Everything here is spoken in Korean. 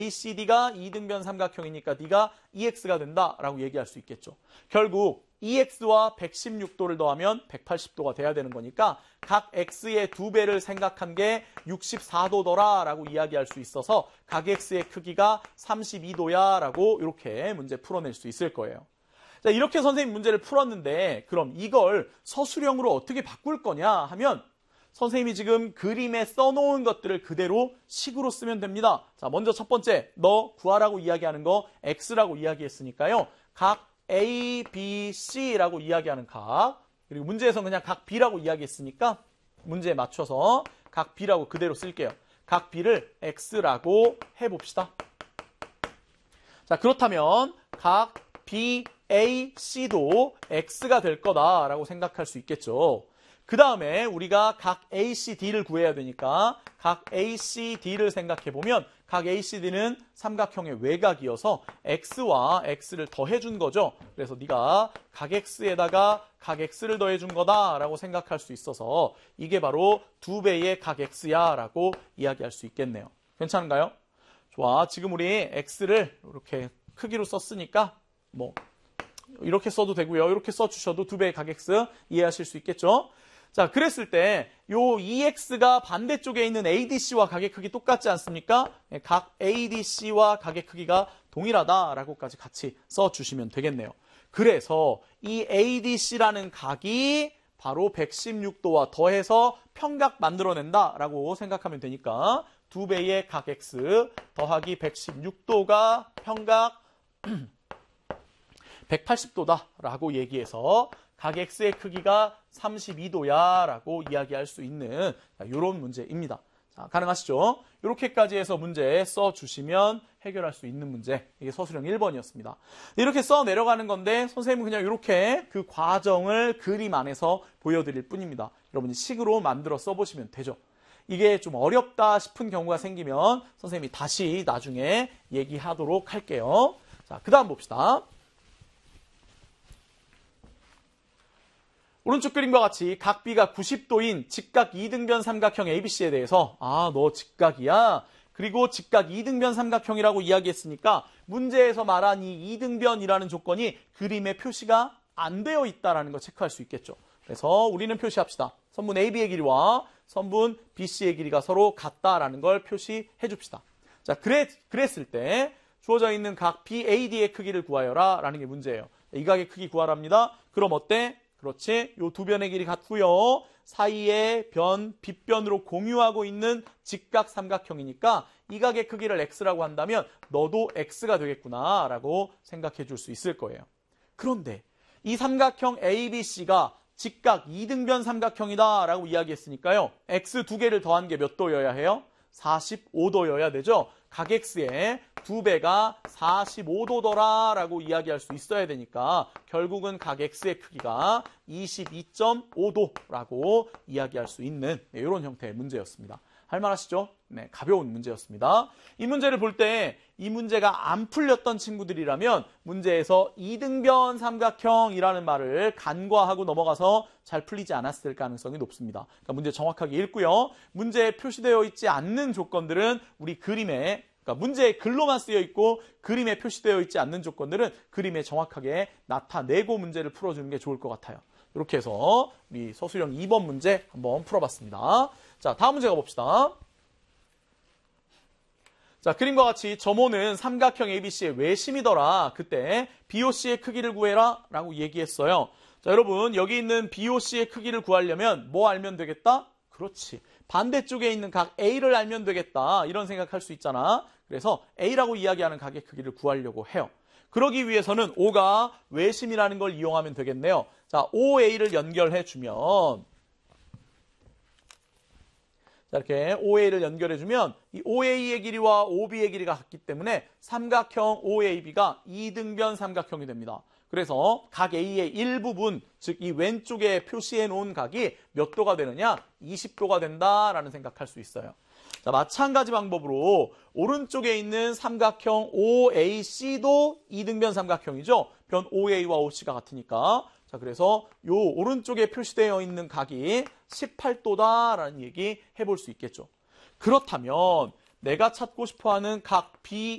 ACD가 이등변 삼각형이니까 D가 EX가 된다라고 얘기할 수 있겠죠. 결국 EX와 116도를 더하면 180도가 돼야 되는 거니까 각 X의 2배를 생각한 게 64도더라 라고 이야기할 수 있어서 각 X의 크기가 32도야 라고 이렇게 문제 풀어낼 수 있을 거예요. 자, 이렇게 선생님 문제를 풀었는데 그럼 이걸 서술형으로 어떻게 바꿀 거냐 하면 선생님이 지금 그림에 써놓은 것들을 그대로 식으로 쓰면 됩니다. 자, 먼저 첫 번째, 너 구하라고 이야기하는 거 X라고 이야기했으니까요. 각 A, B, C라고 이야기하는 각, 그리고 문제에서 그냥 각 B라고 이야기했으니까 문제에 맞춰서 각 B라고 그대로 쓸게요. 각 B를 X라고 해봅시다. 자, 그렇다면 각 B, A, C도 X가 될 거다라고 생각할 수 있겠죠. 그 다음에 우리가 각 ACD를 구해야 되니까 각 ACD를 생각해보면 각 ACD는 삼각형의 외곽이어서 X와 X를 더해준 거죠. 그래서 네가 각 X에다가 각 X를 더해준 거다라고 생각할 수 있어서 이게 바로 2배의 각 X야 라고 이야기할 수 있겠네요. 괜찮은가요? 좋아. 지금 우리 X를 이렇게 크기로 썼으니까 뭐 이렇게 써도 되고요. 이렇게 써주셔도 2배의 각 X 이해하실 수 있겠죠? 자, 그랬을 때 요 EX가 반대쪽에 있는 ADC와 각의 크기 똑같지 않습니까? 각 ADC와 각의 크기가 동일하다라고까지 같이 써주시면 되겠네요. 그래서 이 ADC라는 각이 바로 116도와 더해서 평각 만들어낸다라고 생각하면 되니까 2배의 각 X 더하기 116도가 평각 180도다라고 얘기해서 각 X의 크기가 32도야 라고 이야기할 수 있는 이런 문제입니다. 자, 가능하시죠? 이렇게까지 해서 문제 써주시면 해결할 수 있는 문제. 이게 서술형 1번이었습니다. 이렇게 써 내려가는 건데 선생님은 그냥 이렇게 그 과정을 그림 안에서 보여드릴 뿐입니다. 여러분이 식으로 만들어 써보시면 되죠. 이게 좀 어렵다 싶은 경우가 생기면 선생님이 다시 나중에 얘기하도록 할게요. 자, 그 다음 봅시다. 오른쪽 그림과 같이 각 B가 90도인 직각 이등변 삼각형 ABC에 대해서 너 직각이야. 그리고 직각 이등변 삼각형이라고 이야기했으니까 문제에서 말한 이 이등변이라는 조건이 그림에 표시가 안 되어 있다는 거 체크할 수 있겠죠. 그래서 우리는 표시합시다. 선분 AB의 길이와 선분 BC의 길이가 서로 같다라는 걸 표시해 줍시다. 자, 그랬을 때 주어져 있는 각 BAD의 크기를 구하여라 라는 게 문제예요. 이 각의 크기 구하랍니다. 그럼 어때? 그렇지. 요 두 변의 길이 같고요. 사이에 변, 빗변으로 공유하고 있는 직각 삼각형이니까 이 각의 크기를 X라고 한다면 너도 X가 되겠구나 라고 생각해 줄 수 있을 거예요. 그런데 이 삼각형 ABC가 직각 이등변 삼각형이다 라고 이야기했으니까요. X 두 개를 더한 게 몇 도여야 해요? 45도여야 되죠. 각 X의 2배가 45도더라 라고 이야기할 수 있어야 되니까 결국은 각 X의 크기가 22.5도라고 이야기할 수 있는 이런 형태의 문제였습니다. 할만하시죠? 네, 가벼운 문제였습니다. 이 문제를 볼 때 이 문제가 안 풀렸던 친구들이라면 문제에서 이등변 삼각형이라는 말을 간과하고 넘어가서 잘 풀리지 않았을 가능성이 높습니다. 그러니까 문제 정확하게 읽고요. 문제에 표시되어 있지 않는 조건들은 우리 그림에 그러니까 문제에 글로만 쓰여 있고 그림에 표시되어 있지 않는 조건들은 그림에 정확하게 나타내고 문제를 풀어주는 게 좋을 것 같아요. 이렇게 해서 우리 서술형 2번 문제 한번 풀어봤습니다. 자, 다음 문제 가봅시다. 자, 그림과 같이 점호는 삼각형 ABC의 외심이더라. 그때 BOC의 크기를 구해라 라고 얘기했어요. 자, 여러분 여기 있는 BOC의 크기를 구하려면 뭐 알면 되겠다? 그렇지. 반대쪽에 있는 각 A를 알면 되겠다. 이런 생각할 수 있잖아. 그래서 A라고 이야기하는 각의 크기를 구하려고 해요. 그러기 위해서는 O가 외심이라는 걸 이용하면 되겠네요. 자, OA를 연결해주면 자, 이렇게 OA를 연결해주면 이 OA의 길이와 OB의 길이가 같기 때문에 삼각형 OAB가 이등변 삼각형이 됩니다. 그래서 각 A의 일부분, 즉 이 왼쪽에 표시해 놓은 각이 몇 도가 되느냐? 20도가 된다라는 생각할 수 있어요. 자, 마찬가지 방법으로 오른쪽에 있는 삼각형 OAC도 이등변 삼각형이죠. 변 OA와 OC가 같으니까. 자, 그래서 요 오른쪽에 표시되어 있는 각이 18도다라는 얘기 해볼 수 있겠죠. 그렇다면 내가 찾고 싶어하는 각 B